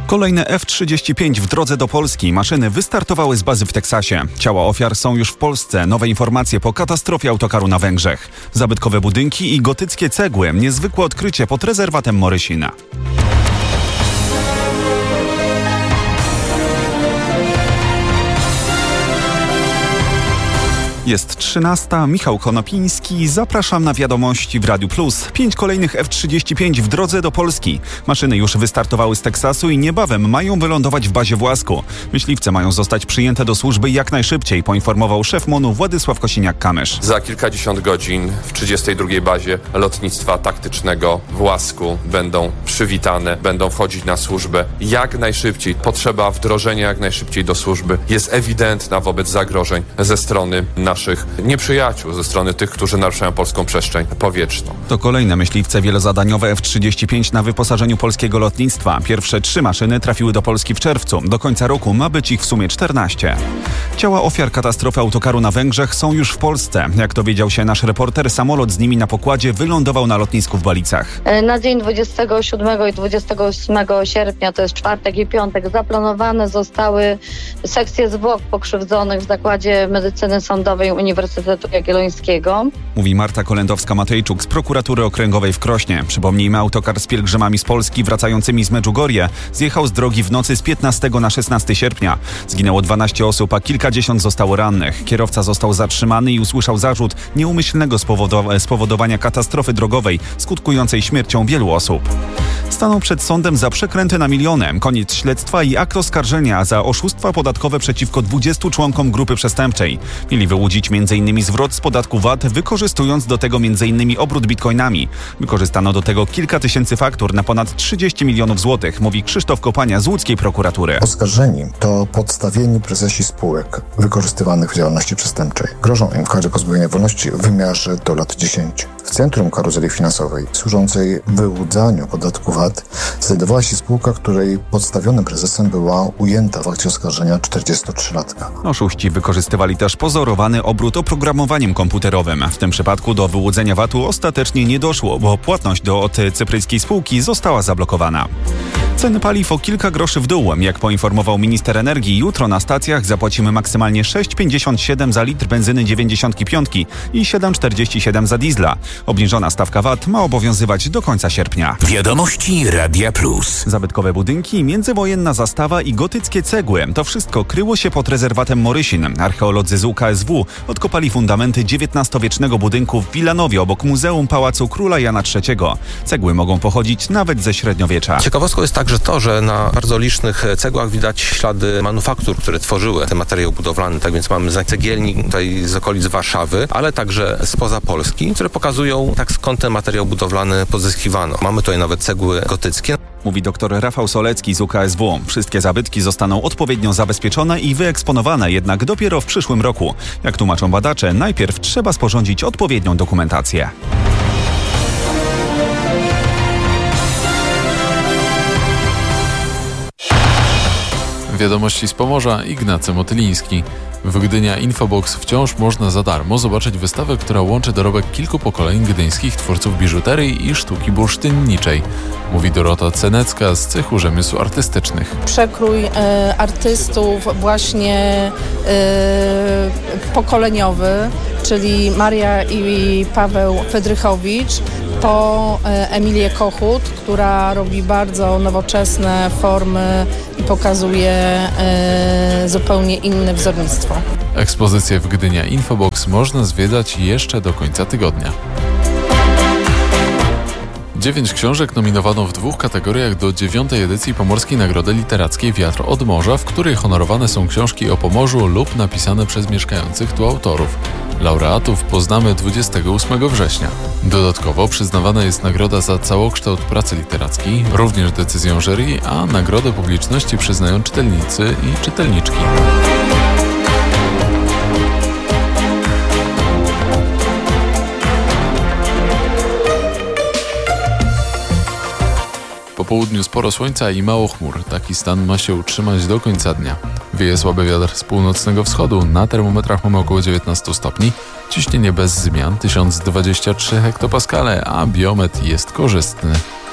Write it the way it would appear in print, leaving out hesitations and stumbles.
Kolejne F-35 w drodze do Polski. Maszyny wystartowały z bazy w Teksasie. Ciała ofiar są już w Polsce. Nowe informacje po katastrofie autokaru na Węgrzech. Zabytkowe budynki i gotyckie cegły. Niezwykłe odkrycie pod rezerwatem Morysina. Jest 13. Michał Konopiński. Zapraszam na wiadomości w Radiu Plus. 5 kolejnych F-35 w drodze do Polski. Maszyny już wystartowały z Teksasu i niebawem mają wylądować w bazie w Łasku. Myśliwce mają zostać przyjęte do służby jak najszybciej, poinformował szef MON-u Władysław Kosiniak-Kamysz. Za kilkadziesiąt godzin w 32. bazie lotnictwa taktycznego w Łasku będą przywitane, będą wchodzić na służbę jak najszybciej. Potrzeba wdrożenia jak najszybciej do służby jest ewidentna wobec zagrożeń ze strony naszych nieprzyjaciół, ze strony tych, którzy naruszają polską przestrzeń powietrzną. To kolejne myśliwce wielozadaniowe F-35 na wyposażeniu polskiego lotnictwa. Pierwsze 3 maszyny trafiły do Polski w czerwcu. Do końca roku ma być ich w sumie 14. Ciała ofiar katastrofy autokaru na Węgrzech są już w Polsce. Jak dowiedział się nasz reporter, samolot z nimi na pokładzie wylądował na lotnisku w Balicach. Na dzień 27 i 28 sierpnia, to jest czwartek i piątek, zaplanowane zostały sekcje zwłok pokrzywdzonych w Zakładzie Medycyny Sądowej Uniwersytetu Jagiellońskiego. Mówi Marta Kolendowska-Matejczuk z Prokuratury Okręgowej w Krośnie. Przypomnijmy, autokar z pielgrzymami z Polski wracającymi z Medjugorje zjechał z drogi w nocy z 15 na 16 sierpnia. Zginęło 12 osób, a kilkadziesiąt zostało rannych. Kierowca został zatrzymany i usłyszał zarzut nieumyślnego spowodowania katastrofy drogowej, skutkującej śmiercią wielu osób. Stanął przed sądem za przekręty na miliony. Koniec śledztwa i akt oskarżenia za oszustwa podatkowe przeciwko 20 członkom grupy przestępczej. Mieli wyłudzić m.in. zwrot z podatku VAT, wykorzystując do tego m.in. obrót bitcoinami. Wykorzystano do tego kilka tysięcy faktur na ponad 30 milionów złotych, mówi Krzysztof Kopania z łódzkiej prokuratury. Oskarżeni to podstawieni prezesi spółek wykorzystywanych w działalności przestępczej. Grożą im kary pozbawienia wolności w wymiarze do lat 10. W centrum karuzeli finansowej służącej wyłudzaniu podatku VAT znajdowała się spółka, której podstawionym prezesem była ujęta w akcie oskarżenia 43-latka. Oszuści wykorzystywali też pozorowany obrót oprogramowaniem komputerowym. W tym przypadku do wyłudzenia VAT-u ostatecznie nie doszło, bo płatność od cypryjskiej spółki została zablokowana. Ceny paliw o kilka groszy w dół. Jak poinformował minister energii, jutro na stacjach zapłacimy maksymalnie 6,57 za litr benzyny 95 i 7,47 za diesla. Obniżona stawka VAT ma obowiązywać do końca sierpnia. Wiadomości Radia Plus. Zabytkowe budynki, międzywojenna zastawa i gotyckie cegły. To wszystko kryło się pod rezerwatem Morysin. Archeolodzy z UKSW odkopali fundamenty XIX-wiecznego budynku w Wilanowie obok Muzeum Pałacu Króla Jana III. Cegły mogą pochodzić nawet ze średniowiecza. Ciekawostką jest także to, że na bardzo licznych cegłach widać ślady manufaktur, które tworzyły ten materiał budowlany. Tak więc mamy cegierni tutaj z okolic Warszawy, ale także spoza Polski, które pokazują, tak skąd ten materiał budowlany pozyskiwano. Mamy tutaj nawet cegły gotyckie. Mówi dr Rafał Solecki z UKSW. Wszystkie zabytki zostaną odpowiednio zabezpieczone i wyeksponowane jednak dopiero w przyszłym roku. Jak tłumaczą badacze, najpierw trzeba sporządzić odpowiednią dokumentację. Wiadomości z Pomorza, Ignacy Motyliński. W Gdynia Infobox wciąż można za darmo zobaczyć wystawę, która łączy dorobek kilku pokoleń gdyńskich twórców biżuterii i sztuki bursztynniczej. Mówi Dorota Cenecka z cechu rzemiosł artystycznych. Przekrój artystów właśnie pokoleniowy, czyli Maria i Paweł Fedrychowicz, po Emilię Kochut, która robi bardzo nowoczesne formy i pokazuje zupełnie inne wzornictwo. Ekspozycję w Gdynia Infobox można zwiedzać jeszcze do końca tygodnia. 9 książek nominowano w 2 kategoriach do 9. edycji Pomorskiej Nagrody Literackiej Wiatr od Morza, w której honorowane są książki o Pomorzu lub napisane przez mieszkających tu autorów. Laureatów poznamy 28 września. Dodatkowo przyznawana jest nagroda za całokształt pracy literackiej, również decyzją jury, a nagrodę publiczności przyznają czytelnicy i czytelniczki. Po południu sporo słońca i mało chmur. Taki stan ma się utrzymać do końca dnia. Wieje słaby wiatr z północnego wschodu. Na termometrach mamy około 19 stopni. Ciśnienie bez zmian 1023 hektopaskale, a biometr jest korzystny.